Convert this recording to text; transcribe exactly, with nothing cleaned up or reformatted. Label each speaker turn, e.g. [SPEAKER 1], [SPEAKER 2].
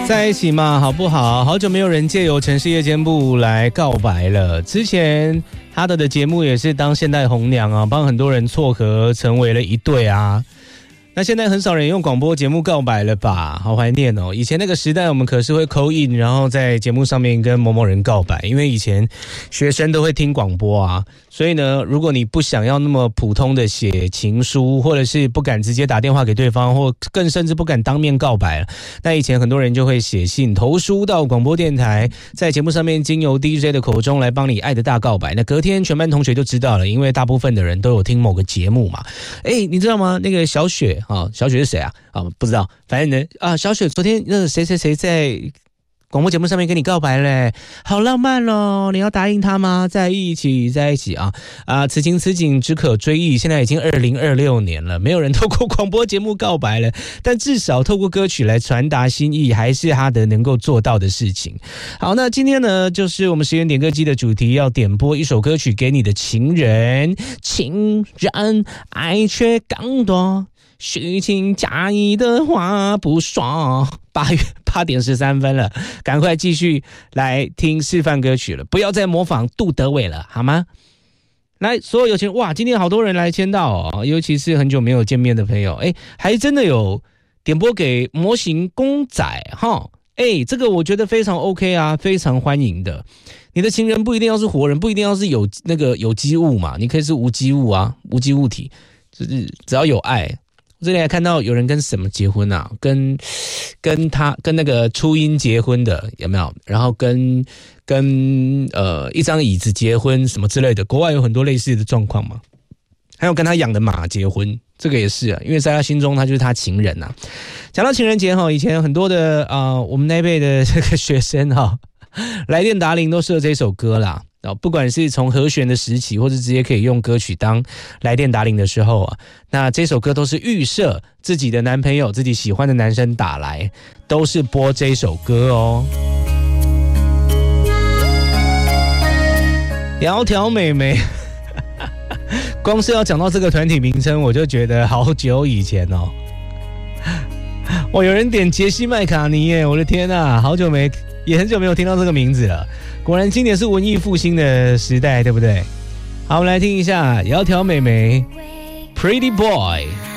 [SPEAKER 1] 在一起嘛，好不好？好久没有人借由城市夜间部来告白了。之前他的的节目也是当现代红娘啊，帮很多人撮合成为了一对啊。那现在很少人用广播节目告白了吧？好怀念哦！以前那个时代，我们可是会 call in， 然后在节目上面跟某某人告白，因为以前学生都会听广播啊。所以呢，如果你不想要那么普通的写情书，或者是不敢直接打电话给对方，或更甚至不敢当面告白，那以前很多人就会写信投书到广播电台，在节目上面经由 D J 的口中来帮你爱的大告白。那隔天全班同学就知道了，因为大部分的人都有听某个节目嘛。哎，你知道吗？那个小雪。啊，小雪是谁啊？啊，不知道。反正呢，啊，小雪昨天那谁谁谁在广播节目上面跟你告白嘞，好浪漫哦！你要答应他吗？在一起，在一起啊！啊，此情此景只可追忆。现在已经二零二六年了，没有人透过广播节目告白了，但至少透过歌曲来传达心意，还是他的能够做到的事情。好，那今天呢，就是我们十元点歌机的主题，要点播一首歌曲给你的情人，情人爱却更多。虚情假意的话不说，八月八点十三分了，赶快继续来听示范歌曲了，不要再模仿杜德伟了，好吗？来，所有有钱哇，今天好多人来签到哦，尤其是很久没有见面的朋友，哎，还真的有点播给模型公仔哈，哎，这个我觉得非常 OK 啊，非常欢迎的。你的情人不一定要是活人，不一定要是有那个有机物嘛，你可以是无机物啊，无机物体，就是只要有爱。这里还看到有人跟什么结婚啊？跟跟他跟那个初音结婚的有没有？然后跟跟呃一张椅子结婚什么之类的，国外有很多类似的状况嘛。还有跟他养的马结婚，这个也是啊，因为在他心中他就是他情人啊。讲到情人节哈，以前很多的啊、呃、我们那一辈的这个学生哈，来电答铃都设这首歌啦。不管是从和弦的时期，或是直接可以用歌曲当来电答铃的时候啊，那这首歌都是预设自己的男朋友、自己喜欢的男生打来，都是播这首歌哦。窈窕美眉，光是要讲到这个团体名称，我就觉得好久以前哦。哦，有人点杰西麦卡尼耶，我的天啊，好久没，也很久没有听到这个名字了。果然今年是文艺复兴的时代，对不对？好，我们来听一下窈窕美眉 Pretty Boy。